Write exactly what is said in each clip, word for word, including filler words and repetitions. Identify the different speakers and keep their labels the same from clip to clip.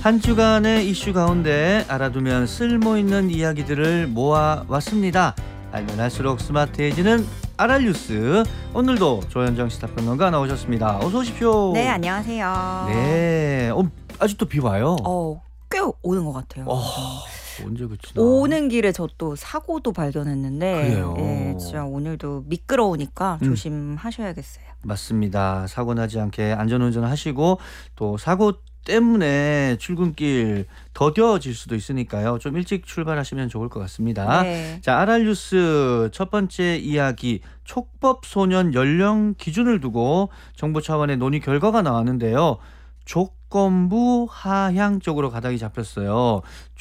Speaker 1: 한 주간의 이슈 가운데 알아두면 쓸모있는 이야기들을 모아왔습니다. 알면 할수록 스마트해지는 알알뉴스. 오늘도 조현정 시사평론가 나오셨습니다. 어서 오십시오.
Speaker 2: 네, 안녕하세요.
Speaker 1: 네, 어, 아직도 비 와요?
Speaker 2: 어, 꽤 오는 것 같아요.
Speaker 1: 어, 언제 그치나.
Speaker 2: 오는 길에 저 또 사고도 발견했는데,
Speaker 1: 그래요?
Speaker 2: 예, 진짜 오늘도 미끄러우니까
Speaker 1: 음.
Speaker 2: 조심하셔야겠어요.
Speaker 1: 맞습니다. 사고 나지 않게 안전운전 하시고, 또 사고 때문에 출근길 더뎌질 수도 있으니까요. 좀 일찍 출발하시면 좋을 것 같습니다.
Speaker 2: 네.
Speaker 1: 자, 알알뉴스 첫 번째 이야기, 촉법 소년 연령 기준을 두고 정부 차원의 논의 결과가 나왔는데요. 조건부 하향 쪽으로 가닥이 잡혔어요.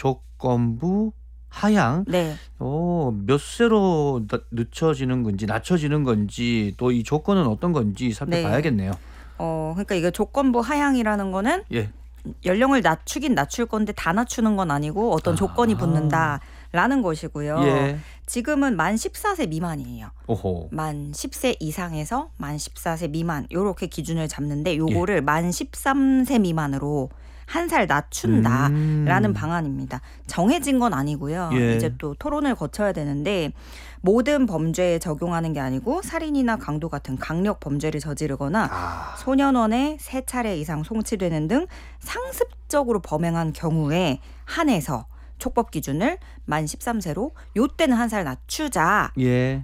Speaker 1: 조건부 하향.
Speaker 2: 네.
Speaker 1: 오, 몇 세로 나- 늦춰지는 건지 낮춰지는 건지 또 이 조건은 어떤 건지 살펴봐야겠네요.
Speaker 2: 어, 그러니까 이게 조건부 하향이라는 거는
Speaker 1: 예.
Speaker 2: 연령을 낮추긴 낮출 건데 다 낮추는 건 아니고 어떤
Speaker 1: 아.
Speaker 2: 조건이 붙는다라는 것이고요.
Speaker 1: 예.
Speaker 2: 지금은 만 열네 세 미만이에요.
Speaker 1: 오호.
Speaker 2: 만 십 세 이상에서 만 열네 세 미만 요렇게 기준을 잡는데
Speaker 1: 예.
Speaker 2: 요거를 만 열세 세 미만으로 한 살 낮춘다라는
Speaker 1: 음.
Speaker 2: 방안입니다. 정해진 건 아니고요.
Speaker 1: 예.
Speaker 2: 이제 또 토론을 거쳐야 되는데 모든 범죄에 적용하는 게 아니고 살인이나 강도 같은 강력 범죄를 저지르거나
Speaker 1: 아.
Speaker 2: 소년원에 세 차례 이상 송치되는 등 상습적으로 범행한 경우에 한해서 촉법 기준을 만 열세 세로 요때는 한 살 낮추자라는
Speaker 1: 예.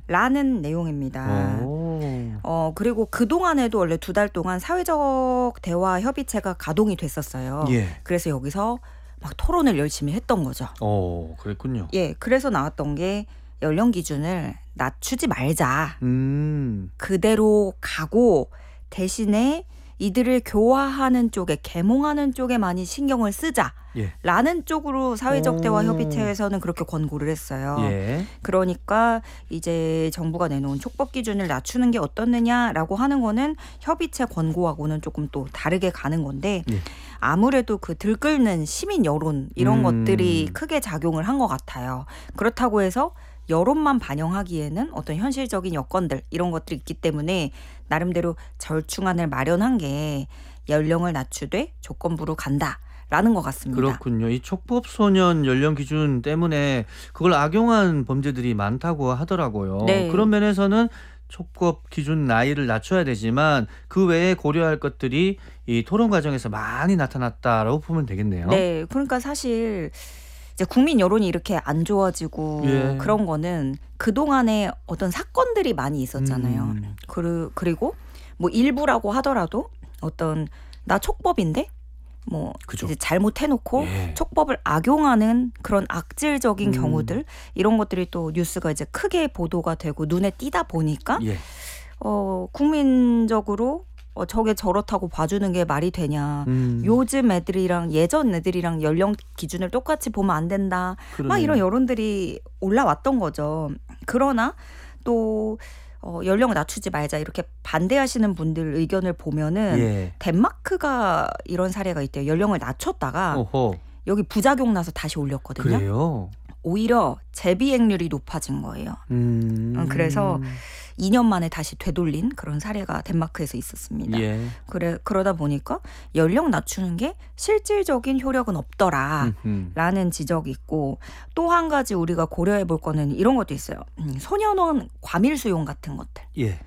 Speaker 2: 내용입니다.
Speaker 1: 오.
Speaker 2: 어 그리고 그동안에도 원래 두 달 동안 사회적 대화 협의체가 가동이 됐었어요.
Speaker 1: 예.
Speaker 2: 그래서 여기서 막 토론을 열심히 했던 거죠.
Speaker 1: 오, 그랬군요.
Speaker 2: 예, 그래서 나왔던 게 연령 기준을 낮추지 말자.
Speaker 1: 음.
Speaker 2: 그대로 가고 대신에 이들을 교화하는 쪽에 계몽하는 쪽에 많이 신경을 쓰자.
Speaker 1: 예.
Speaker 2: 라는 쪽으로 사회적 대화
Speaker 1: 오.
Speaker 2: 협의체에서는 그렇게 권고를 했어요.
Speaker 1: 예.
Speaker 2: 그러니까 이제 정부가 내놓은 촉법 기준을 낮추는 게 어떻느냐라고 하는 거는 협의체 권고하고는 조금 또 다르게 가는 건데
Speaker 1: 예.
Speaker 2: 아무래도 그 들끓는 시민 여론 이런
Speaker 1: 음.
Speaker 2: 것들이 크게 작용을 한 것 같아요. 그렇다고 해서 여론만 반영하기에는 어떤 현실적인 여건들 이런 것들이 있기 때문에 나름대로 절충안을 마련한 게 연령을 낮추되 조건부로 간다라는 것 같습니다.
Speaker 1: 그렇군요. 이 촉법 소년 연령 기준 때문에 그걸 악용한 범죄들이 많다고 하더라고요.
Speaker 2: 네.
Speaker 1: 그런 면에서는 촉법 기준 나이를 낮춰야 되지만 그 외에 고려할 것들이 이 토론 과정에서 많이 나타났다라고 보면 되겠네요.
Speaker 2: 네, 그러니까 사실 이제 국민 여론이 이렇게 안 좋아지고
Speaker 1: 예.
Speaker 2: 그런 거는 그동안에 어떤 사건들이 많이 있었잖아요.
Speaker 1: 음.
Speaker 2: 그리, 그리고 뭐 일부라고 하더라도 어떤 나 촉법인데 뭐
Speaker 1: 그죠.
Speaker 2: 이제 잘못해놓고
Speaker 1: 예.
Speaker 2: 촉법을 악용하는 그런 악질적인
Speaker 1: 음.
Speaker 2: 경우들 이런 것들이 또 뉴스가 이제 크게 보도가 되고 눈에 띄다 보니까
Speaker 1: 예.
Speaker 2: 어, 국민적으로 어, 저게 저렇다고 봐주는 게 말이 되냐.
Speaker 1: 음.
Speaker 2: 요즘 애들이랑 예전 애들이랑 연령 기준을 똑같이 보면 안 된다. 막
Speaker 1: 그러네요.
Speaker 2: 이런 여론들이 올라왔던 거죠. 그러나 또 어, 연령을 낮추지 말자 이렇게 반대하시는 분들 의견을 보면은
Speaker 1: 예.
Speaker 2: 덴마크가 이런 사례가 있대요. 연령을 낮췄다가
Speaker 1: 오호.
Speaker 2: 여기 부작용 나서 다시 올렸거든요.
Speaker 1: 그래요.
Speaker 2: 오히려 재비행률이 높아진 거예요.
Speaker 1: 음.
Speaker 2: 음, 그래서 이 년 만에 다시 되돌린 그런 사례가 덴마크에서 있었습니다.
Speaker 1: 예.
Speaker 2: 그래 그러다 보니까 연령 낮추는 게 실질적인 효력은 없더라라는
Speaker 1: 음흠.
Speaker 2: 지적이 있고 또 한 가지 우리가 고려해 볼 거는 이런 것도 있어요. 음, 소년원 과밀 수용 같은 것들.
Speaker 1: 예.